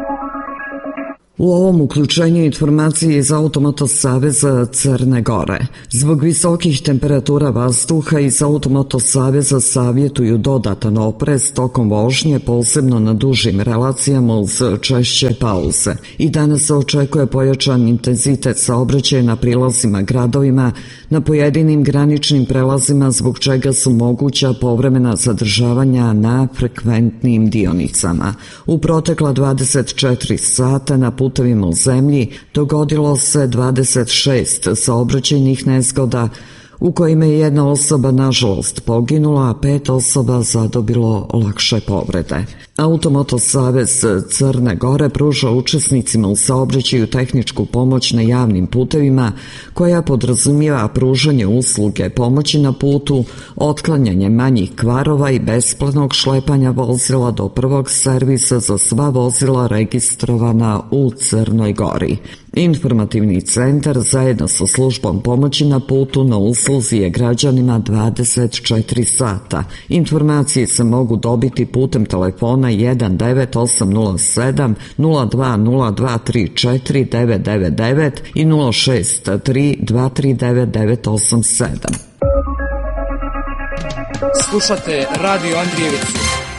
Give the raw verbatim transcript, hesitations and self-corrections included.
U ovom uključenju informacije iz Automoto saveza Crne Gore. Zbog visokih temperatura vazduha iz Automoto saveza savjetuju dodatan oprez tokom vožnje, posebno na dužim relacijama uz češće pauze. I danas se očekuje pojačan intenzitet saobraćaja na prilazima gradovima, na pojedinim graničnim prelazima, zbog čega su moguća povremena zadržavanja na frekventnim dionicama. U protekla dvadeset četiri sata na putevima u zemlji dogodilo se dvadeset šest saobraćajnih nezgoda u kojima je jedna osoba nažalost poginula, a pet osoba zadobilo lakše povrede. Automoto savez Crne Gore pruža učesnicima u saobraćaju tehničku pomoć na javnim putevima koja podrazumijeva pružanje usluge pomoći na putu, otklanjanje manjih kvarova i besplatnog šlepanja vozila do prvog servisa za sva vozila registrovana u Crnoj Gori. Informativni centar zajedno sa službom pomoći na putu na usluzi je građanima dvadeset četiri sata. Informacije se mogu dobiti putem telefona jedan devet osam nula sedam nula dva nula dva tri četiri devet devet devet i nula šest tri dva tri devet devet osam sedam. Slušate Radio Andrijevicu.